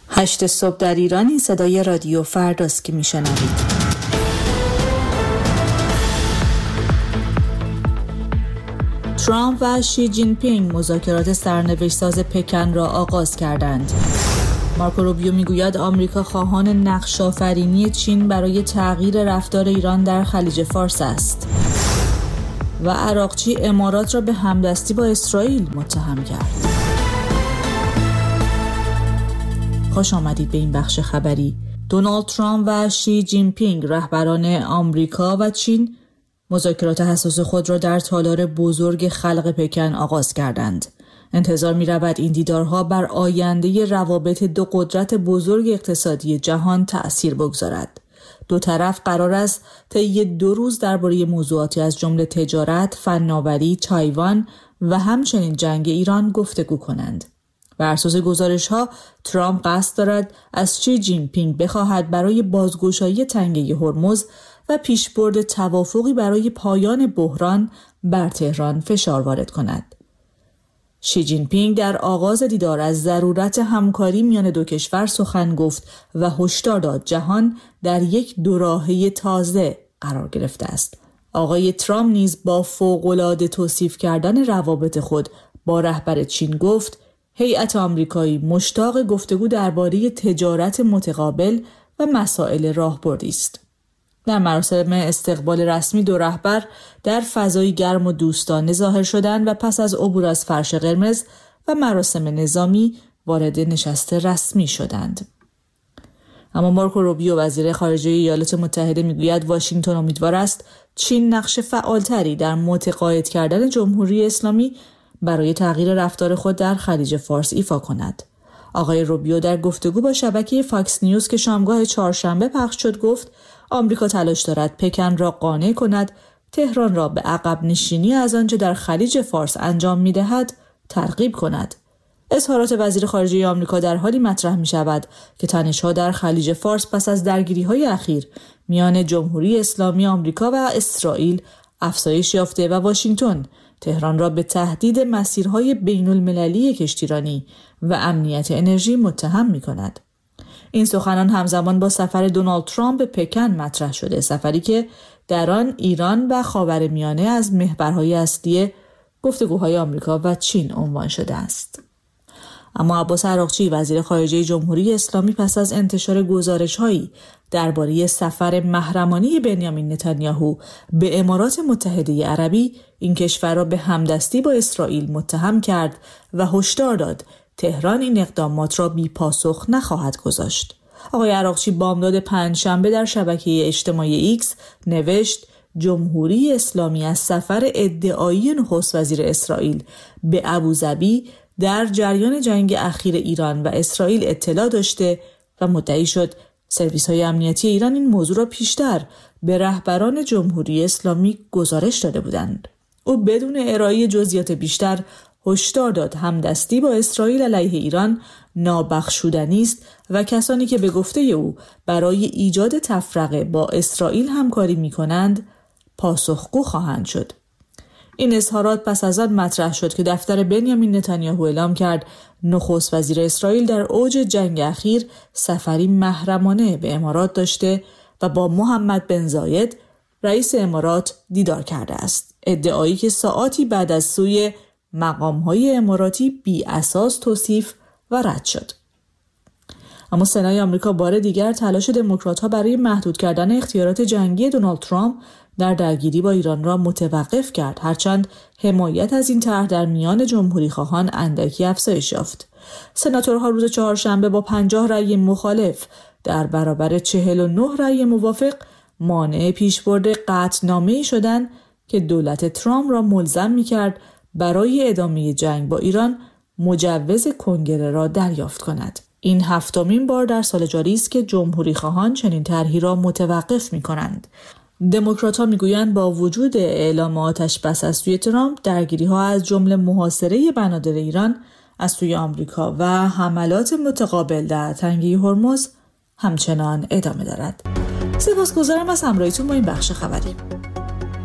8 صبح در ایران. این صدای رادیو فرداست که میشنوید. ترامپ و شی جین پینگ مذاکرات سرنوشت‌ساز پکن را آغاز کردند. مارکو روبیو میگوید آمریکا خواهان نقش‌آفرینی چین برای تغییر رفتار ایران در خلیج فارس است. و عراقچی امارات را به همدستی با اسرائیل متهم کرد. خوش آمدید به این بخش خبری. دونالد ترامپ و شی جین پینگ رهبران آمریکا و چین مذاکرات حساس خود را در تالار بزرگ خلق پکن آغاز کردند. انتظار می‌رود این دیدارها بر آینده روابط دو قدرت بزرگ اقتصادی جهان تأثیر بگذارد. دو طرف قرار است طی 2 روز درباره موضوعاتی از جمله تجارت، فناوری، تایوان و همچنین جنگ ایران گفتگو کنند. بر اساس گزارش‌ها ترامپ قصد دارد از شی جین پینگ بخواهد برای بازگشایی تنگه هرمز و پیشبرد توافقی برای پایان بحران بر تهران فشار وارد کند. شی جین پینگ در آغاز دیدار از ضرورت همکاری میان دو کشور سخن گفت و هشدار داد جهان در یک دوراهی تازه قرار گرفته است. آقای ترامپ نیز با فوق‌العاده توصیف کردن روابط خود با رهبر چین گفت هیئت آمریکایی مشتاق گفتگو درباره تجارت متقابل و مسائل راهبردی است. در مراسم استقبال رسمی دو رهبر در فضایی گرم و دوستانه ظاهر شدند و پس از عبور از فرش قرمز و مراسم نظامی وارد نشست رسمی شدند. اما مارکو روبیو وزیر خارجه ایالات متحده میگوید واشنگتن امیدوار است چین نقش فعالتری در متقاعد کردن جمهوری اسلامی برای تغییر رفتار خود در خلیج فارس ایفا کند. آقای روبیو در گفتگو با شبکه فاکس نیوز که شامگاه چهارشنبه پخش شد گفت آمریکا تلاش دارد پکن را قانع کند تهران را به عقب نشینی از آنچه در خلیج فارس انجام می‌دهد ترغیب کند. اظهارات وزیر خارجه آمریکا در حالی مطرح می‌شود که تنش‌ها در خلیج فارس پس از درگیری‌های اخیر میان جمهوری اسلامی آمریکا و اسرائیل افزایش یافته و واشنگتن تهران را به تهدید مسیرهای بین‌المللی کشتیرانی و امنیت انرژی متهم می‌کند. این سخنان همزمان با سفر دونالد ترامپ به پکن مطرح شده، سفری که در آن ایران و خاورمیانه از محورهای اصلی گفتگوهای آمریکا و چین عنوان شده است. اما عباس عراقچی وزیر خارجه جمهوری اسلامی پس از انتشار گزارش‌هایی درباره سفر محرمانه بنیامین نتانیاهو به امارات متحده عربی این کشور را به همدستی با اسرائیل متهم کرد و هشدار داد تهران این اقدامات را بی پاسخ نخواهد گذاشت. آقای عراقچی بامداد پنجشنبه در شبکه اجتماعی ایکس نوشت جمهوری اسلامی از سفر ادعایی نخست وزیر اسرائیل به ابوظبی در جریان جنگ اخیر ایران و اسرائیل اطلاع داشته و مدعی شد سرویس‌های امنیتی ایران این موضوع را پیشتر به رهبران جمهوری اسلامی گزارش داده بودند. او بدون ارائه جزئیات بیشتر هشدار داد همدستی با اسرائیل علیه ایران نابخشودنی است و کسانی که به گفته او برای ایجاد تفرقه با اسرائیل همکاری می‌کنند پاسخگو خواهند شد. این اظهارات پس از آن مطرح شد که دفتر بنیامین نتانیاهو اعلام کرد نخست وزیر اسرائیل در اوج جنگ اخیر سفری محرمانه به امارات داشته و با محمد بن زاید رئیس امارات دیدار کرده است. ادعایی که ساعاتی بعد از سوی مقام‌های اماراتی بی اساس توصیف و رد شد. اما سنای آمریکا بار دیگر تلاش دموکرات‌ها برای محدود کردن اختیارات جنگی دونالد ترامپ در درگیری با ایران را متوقف کرد، هرچند حمایت از این طرح در میان جمهوری خواهان اندکی افزایش یافت. سناتورها روز چهارشنبه با 50 رأی مخالف در برابر 49 رأی موافق مانع پیشبرد قطعنامه‌ای شدند که دولت ترامپ را ملزم می‌کرد برای ادامه جنگ با ایران مجوز کنگره را دریافت کند. این 7مین بار در سال جاری است که جمهوری خواهان چنین طرحی را متوقف می‌کنند. دموکرات‌ها می‌گویند با وجود اعلام آتش بس از سوی ترامپ، درگیری‌ها از جمله محاصره بنادر ایران از سوی آمریکا و حملات متقابل در تنگه هرمز همچنان ادامه دارد. سپاسگزارم از همراهیتون با این بخش خبری.